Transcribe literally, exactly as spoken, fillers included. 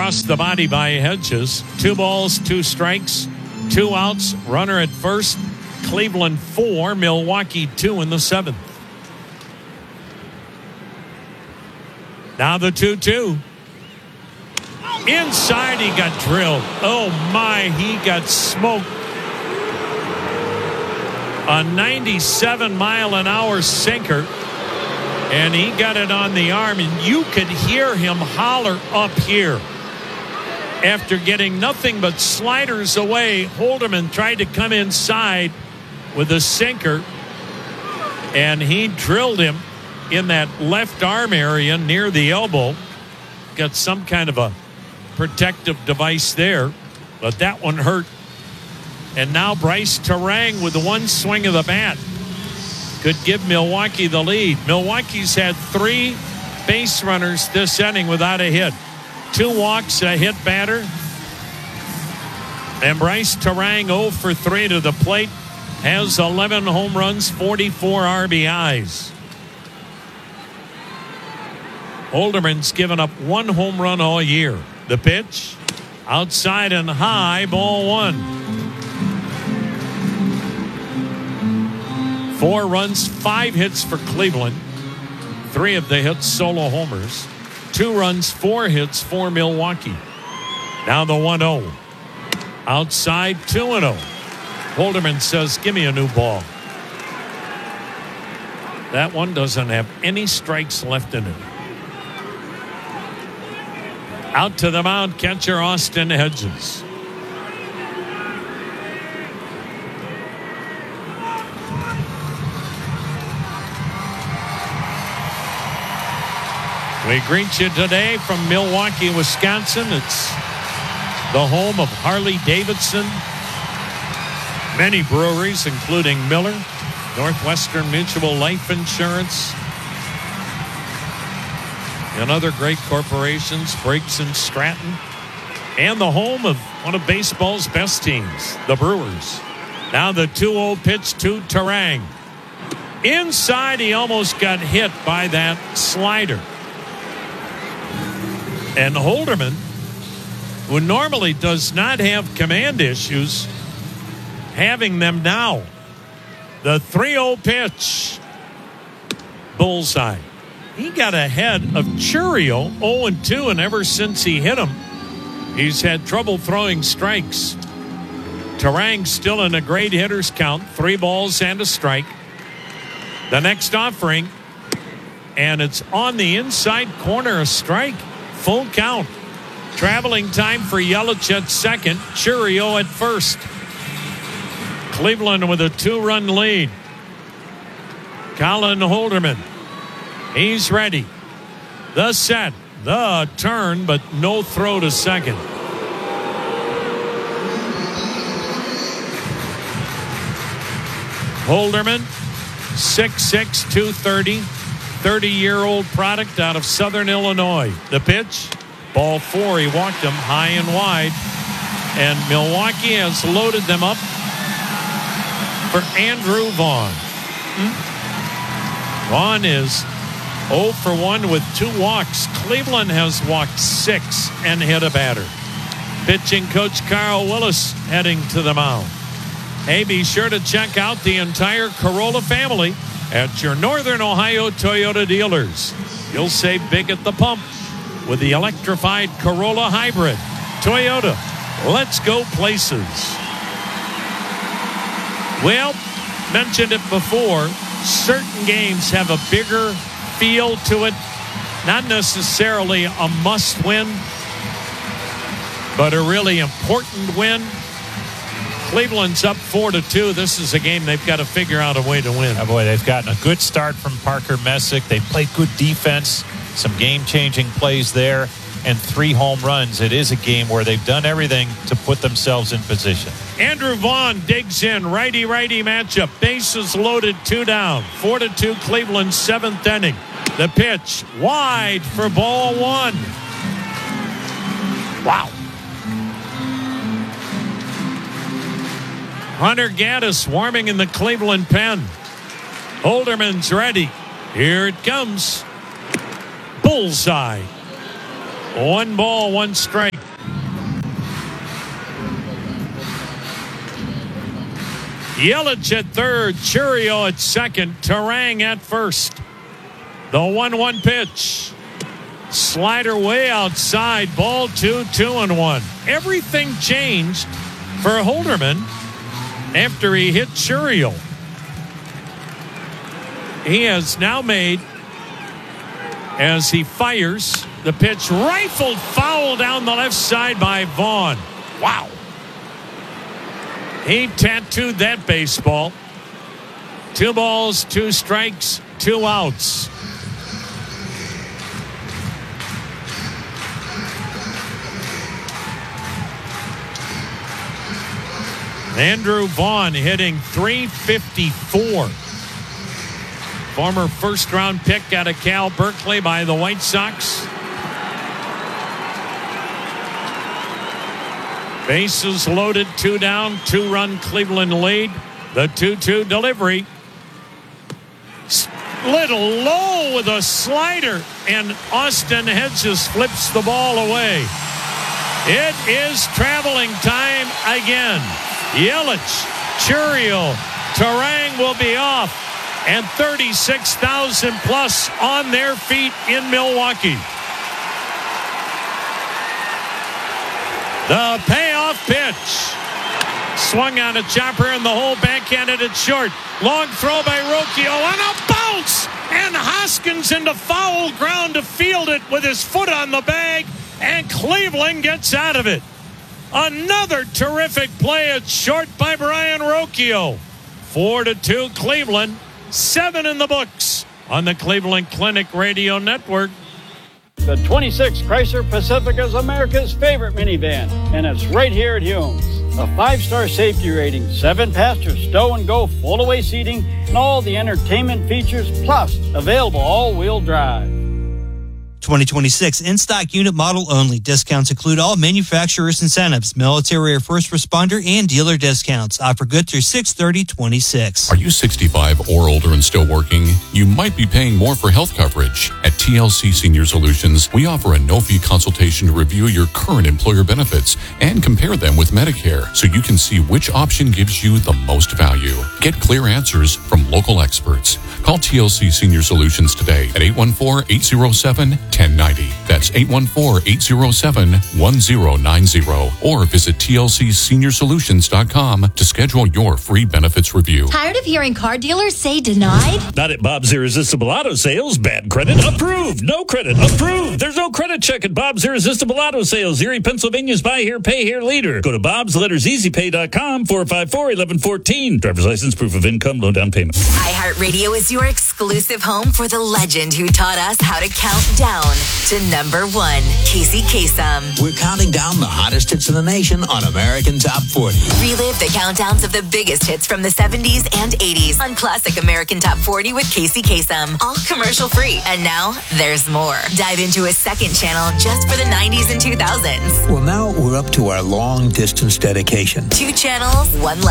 across the body by Hedges. Two balls, two strikes, two outs, runner at first. Cleveland four, Milwaukee two in the seventh. Now the two two. Inside, he got drilled. Oh, my, he got smoked. A ninety-seven mile an hour sinker. And he got it on the arm, and you could hear him holler up here. After getting nothing but sliders away, Holderman tried to come inside with a sinker, and he drilled him in that left arm area near the elbow. Got some kind of a protective device there, but that one hurt. And now Bryce Turang with the one swing of the bat could give Milwaukee the lead. Milwaukee's had three base runners this inning without a hit. Two walks, a hit batter. And Bryce Turang oh for three to the plate. Has eleven home runs, forty-four R B Is. Holderman's given up one home run all year. The pitch, outside and high, ball one. Four runs, five hits for Cleveland. Three of the hits solo homers. Two runs, four hits for Milwaukee. Now the one oh. Outside, two and oh. Holderman says, give me a new ball. That one doesn't have any strikes left in it. Out to the mound, catcher Austin Hedges. We greet you today from Milwaukee, Wisconsin. It's the home of Harley Davidson. Many breweries, including Miller, Northwestern Mutual Life Insurance, and other great corporations, Briggs and Stratton, and the home of one of baseball's best teams, the Brewers. Now the two oh pitch to Turang. Inside, he almost got hit by that slider. And Holderman, who normally does not have command issues, having them now. The three oh pitch. Bullseye. He got ahead of Chourio oh and two, and ever since he hit him, he's had trouble throwing strikes. Turang still in a great hitter's count. Three balls and a strike. The next offering, and it's on the inside corner, a strike. Full count. Traveling time for Yelich at second. Chourio at first. Cleveland with a two-run lead. Colin Holderman. He's ready. The set. The turn, but no throw to second. Holderman, six six, two thirty. thirty-year-old product out of Southern Illinois. The pitch, ball four. He walked him high and wide. And Milwaukee has loaded them up for Andrew Vaughn. Hmm? Vaughn is oh for one with two walks. Cleveland has walked six and hit a batter. Pitching coach Carl Willis heading to the mound. Hey, be sure to check out the entire Corolla family at your Northern Ohio Toyota dealers. You'll save big at the pump with the electrified Corolla Hybrid. Toyota, let's go places. Well, mentioned it before, certain games have a bigger feel to it. Not necessarily a must win, but a really important win. Cleveland's up four to two. This is a game they've got to figure out a way to win. Oh boy, they've gotten a good start from Parker Messick. They played good defense, some game-changing plays there, and three home runs. It is a game where they've done everything to put themselves in position. Andrew Vaughn digs in, righty-righty matchup. Bases loaded, two down. Four to two, Cleveland's seventh inning. The pitch wide for ball one. Wow. Hunter Gaddis warming in the Cleveland pen. Holderman's ready. Here it comes. Bullseye. One ball, one strike. Yelich at third, Chourio at second, Turang at first. The one one pitch. Slider way outside, ball two, two and one. Everything changed for Holderman after he hit Chourio. He has now made, as he fires, the pitch rifled foul down the left side by Vaughn. Wow. He tattooed that baseball. Two balls, two strikes, two outs. Andrew Vaughn hitting three fifty-four. Former first-round pick out of Cal Berkeley by the White Sox. Bases loaded, two down, two-run Cleveland lead. The two two delivery. Little low with a slider, and Austin Hedges flips the ball away. It is traveling time again. Yelich, Chourio, Turang will be off, and thirty-six thousand plus on their feet in Milwaukee. The payoff pitch. Swung on a chopper in the hole, backhanded it short. Long throw by Rocchio on a bounce, and Hoskins into foul ground to field it with his foot on the bag, and Cleveland gets out of it. Another terrific play at short by Brian Rocchio. Four to two Cleveland. Seven in the books on the Cleveland Clinic Radio Network. The twenty-six Chrysler Pacifica is America's favorite minivan, and it's right here at Humes. A five-star safety rating, seven passenger stow and go fold-away seating, and all the entertainment features, plus available all-wheel drive. twenty twenty-six in-stock unit model only. Discounts include all manufacturer's incentives, military or first responder, and dealer discounts. Offer good through six thirty twenty-six. Are you sixty-five or older and still working? You might be paying more for health coverage. At T L C Senior Solutions, we offer a no-fee consultation to review your current employer benefits and compare them with Medicare so you can see which option gives you the most value. Get clear answers from local experts. Call T L C Senior Solutions today at eight one four, eight zero seven, ten ninety. That's eight one four, eight zero seven, one zero nine zero. Or visit T L C senior solutions dot com to schedule your free benefits review. Tired of hearing car dealers say denied? Not at Bob's Irresistible Auto Sales. Bad credit approved. No credit approved. There's no credit check at Bob's Irresistible Auto Sales. Erie, Pennsylvania's buy here, pay here leader. Go to Bob's Letters Easy Pay dot com, four five four, one one one four. Driver's license, proof of income, low down payment. iHeartRadio is your exclusive home for the legend who taught us how to count down to number one, Casey Kasem. We're counting down the hottest hits in the nation on American Top forty. Relive the countdowns of the biggest hits from the seventies and eighties on Classic American Top forty with Casey Kasem. All commercial free. And now there's more. Dive into a second channel just for the nineties and two thousands. Well, now we're up to our long distance dedication. Two channels, one